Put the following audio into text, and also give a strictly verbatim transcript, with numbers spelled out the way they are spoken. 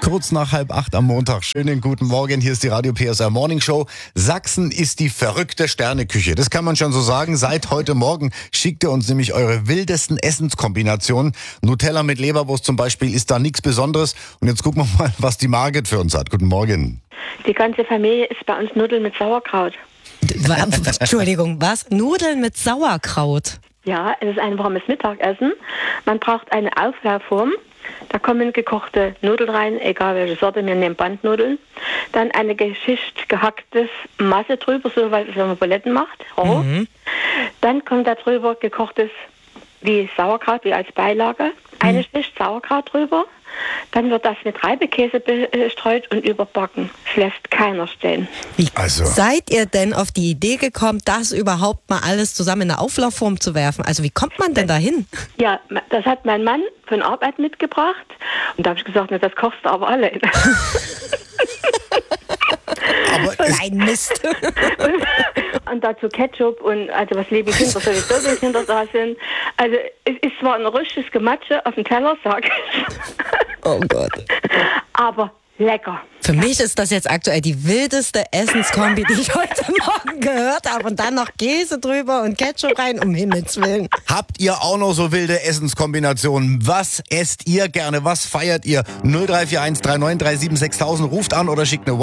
Kurz nach halb acht am Montag. Schönen guten Morgen, hier ist die Radio P S R Morning Show. Sachsen ist die verrückte Sterneküche. Das kann man schon so sagen. Seit heute Morgen schickt ihr uns nämlich eure wildesten Essenskombinationen. Nutella mit Leberwurst zum Beispiel ist da nichts Besonderes. Und jetzt gucken wir mal, was die Margit für uns hat. Guten Morgen. Die ganze Familie isst bei uns Nudeln mit Sauerkraut. Entschuldigung, was? Nudeln mit Sauerkraut? Ja, es ist ein warmes Mittagessen. Man braucht eine Auflaufform. Da kommen gekochte Nudeln rein, egal welche Sorte, wir nehmen Bandnudeln. Dann eine Geschicht gehacktes Masse drüber, so wie man Buletten macht. Roh. Mhm. Dann kommt da drüber gekochtes wie Sauerkraut, wie als Beilage. Eine mhm. Schicht Sauerkraut drüber. Dann wird das mit Reibekäse bestreut und überbacken. Es lässt keiner stehen. Wie also. seid ihr denn auf die Idee gekommen, das überhaupt mal alles zusammen in eine Auflaufform zu werfen? Also wie kommt man denn dahin? Ja, das hat mein Mann von Arbeit mitgebracht. Und da habe ich gesagt, na, das kochst du aber alle. Aber Nein, Mist. Und dazu Ketchup und also was liebe Kinder sowieso, wenn Kinder da sind. Also es ist zwar ein richtiges Gematsche auf dem Teller, sag ich. Oh Gott. Aber lecker. Für mich ist das jetzt aktuell die wildeste Essenskombi, die ich heute Morgen gehört habe. Und dann noch Käse drüber und Ketchup rein, um Himmels Willen. Habt ihr auch noch so wilde Essenskombinationen? Was esst ihr gerne? Was feiert ihr? null drei vier eins drei neun drei sieben sechstausend ruft an oder schickt eine